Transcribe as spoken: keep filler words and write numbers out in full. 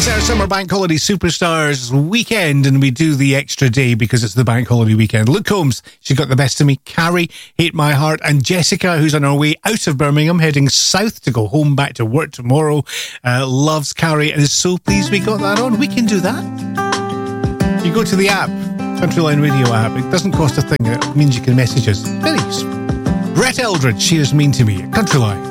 It's our summer bank holiday superstars weekend, and we do the extra day because it's the bank holiday weekend. Luke Combs, she got the best of me. Carrie, Hate My Heart, and Jessica, who's on her way out of Birmingham, heading south to go home back to work tomorrow, uh, loves Carrie and is so pleased we got that on. We can do that. You go to the app, Countryline Radio app. It doesn't cost a thing. It means you can message us. Very useful. Brett Eldridge, She Is Mean to Me at Countryline.